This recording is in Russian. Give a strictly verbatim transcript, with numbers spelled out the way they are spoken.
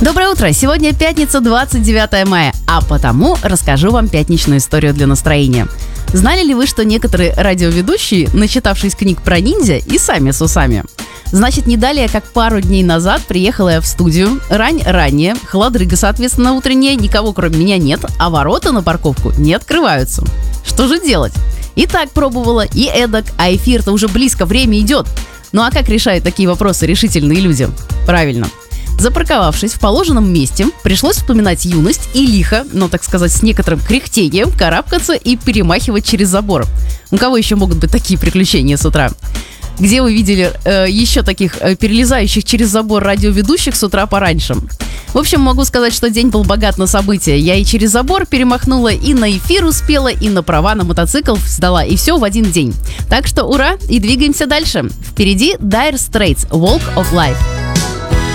Доброе утро! Сегодня пятница, двадцать девятое мая, а потому расскажу вам пятничную историю для настроения. Знали ли вы, что некоторые радиоведущие, начитавшись книг про ниндзя, и сами с усами? Значит, не далее, как пару дней назад приехала я в студию, рань-ранее, холодрыга, соответственно, утренняя, никого кроме меня нет, а ворота на парковку не открываются. Что же делать? И так пробовала, и эдак, а эфир-то уже близко, время идет. Ну а как решают такие вопросы решительные люди? Правильно. Запарковавшись в положенном месте, пришлось вспоминать юность и лихо, но, так сказать, с некоторым кряхтением, карабкаться и перемахивать через забор. У кого еще могут быть такие приключения с утра? Где вы видели э, еще таких э, перелезающих через забор радиоведущих с утра пораньше? В общем, могу сказать, что день был богат на события. Я и через забор перемахнула, и на эфир успела, и на права на мотоцикл сдала, и все в один день. Так что ура, и двигаемся дальше. Впереди Dire Straits, Walk of Life.